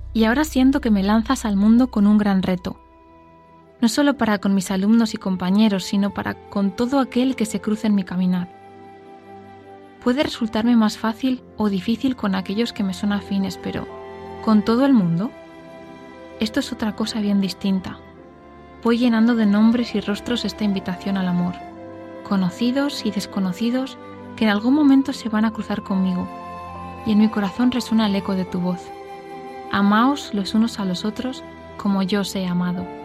Y ahora siento que me lanzas al mundo con un gran reto. No solo para con mis alumnos y compañeros, sino para con todo aquel que se cruce en mi caminar. Puede resultarme más fácil o difícil con aquellos que me son afines, pero ¿con todo el mundo? Esto es otra cosa bien distinta. Voy llenando de nombres y rostros esta invitación al amor, conocidos y desconocidos que en algún momento se van a cruzar conmigo, y en mi corazón resuena el eco de tu voz. Amaos los unos a los otros como yo os he amado.